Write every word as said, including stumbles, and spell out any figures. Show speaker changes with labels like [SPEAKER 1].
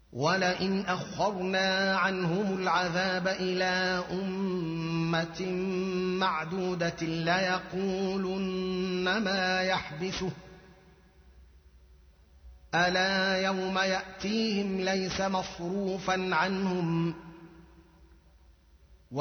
[SPEAKER 1] ولئن أخرنا عنهم العذاب إلى أمة معدودة ليقولن ما يحبسه ألا يوم يأتيهم ليس مصروفا عنهم